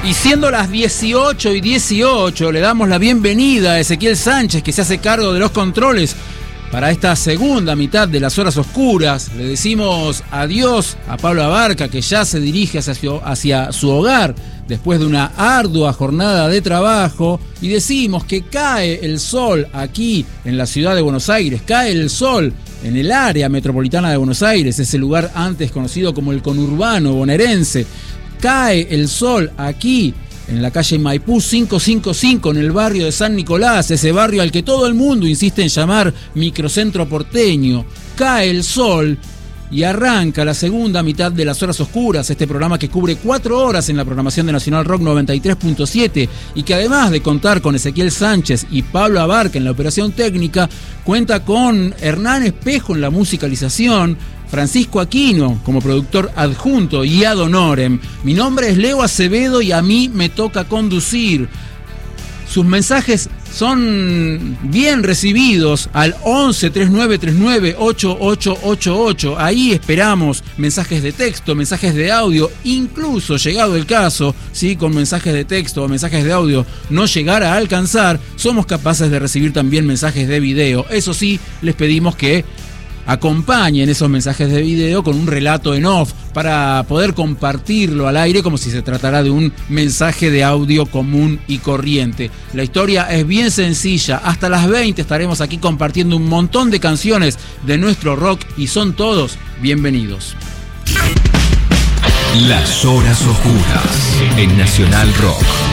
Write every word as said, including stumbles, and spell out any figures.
Y siendo las dieciocho y dieciocho, le damos la bienvenida a Ezequiel Sánchez, que se hace cargo de los controles para esta segunda mitad de las horas oscuras. Le decimos adiós a Pablo Abarca, que ya se dirige hacia su, hacia su hogar después de una ardua jornada de trabajo. Y decimos que cae el sol aquí en la ciudad de Buenos Aires, cae el sol en el área metropolitana de Buenos Aires, ese lugar antes conocido como el conurbano bonaerense. Cae el sol aquí en la calle Maipú quinientos cincuenta y cinco, en el barrio de San Nicolás, ese barrio al que todo el mundo insiste en llamar microcentro porteño. Cae el sol y arranca la segunda mitad de las horas oscuras, este programa que cubre cuatro horas en la programación de Nacional Rock noventa y tres punto siete y que, además de contar con Ezequiel Sánchez y Pablo Abarca en la operación técnica, cuenta con Hernán Espejo en la musicalización, Francisco Aquino como productor adjunto y ad honorem. Mi nombre es Leo Acevedo y a mí me toca conducir. Sus mensajes son bien recibidos al once, treinta y nueve treinta y nueve, ochenta y ocho ochenta y ocho. Ahí esperamos mensajes de texto, mensajes de audio, incluso llegado el caso, ¿sí? Con mensajes de texto o mensajes de audio no llegara a alcanzar, somos capaces de recibir también mensajes de video. Eso sí, les pedimos que acompañen esos mensajes de video con un relato en off para poder compartirlo al aire como si se tratara de un mensaje de audio común y corriente. La historia es bien sencilla. Hasta las veinte estaremos aquí compartiendo un montón de canciones de nuestro rock y son todos bienvenidos. Las horas oscuras en Nacional Rock.